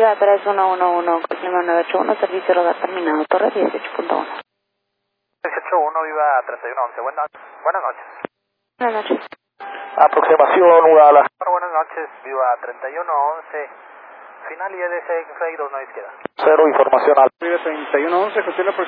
Viva 3111, Clima 981, servicio radar terminado, Torre 18.1. 18.1, Viva 3111, buenas noches. Buenas noches. Aproximación Guadalajara. Buenas noches, Viva 3111, final ILC 2 no izquierda. Cero, información al. Viva 3111, cuestión